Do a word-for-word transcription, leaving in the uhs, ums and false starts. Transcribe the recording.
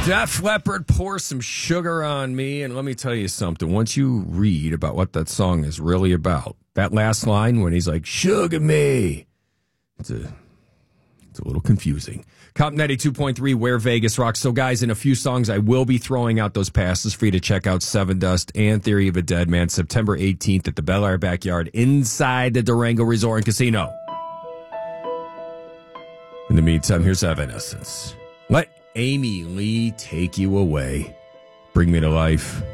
Def Leppard, Pour Some Sugar on Me. And let me tell you something. Once you read about what that song is really about, that last line when he's like, sugar me, it's a, it's a little confusing. Cop ninety-two point three, Where Vegas Rocks. So, guys, in a few songs, I will be throwing out those passes for you to check out Seven Dust and Theory of a Dead Man, September eighteenth at the Bel Air Backyard inside the Durango Resort and Casino. In the meantime, here's Evanescence. Let Amy Lee take you away. Bring me to life.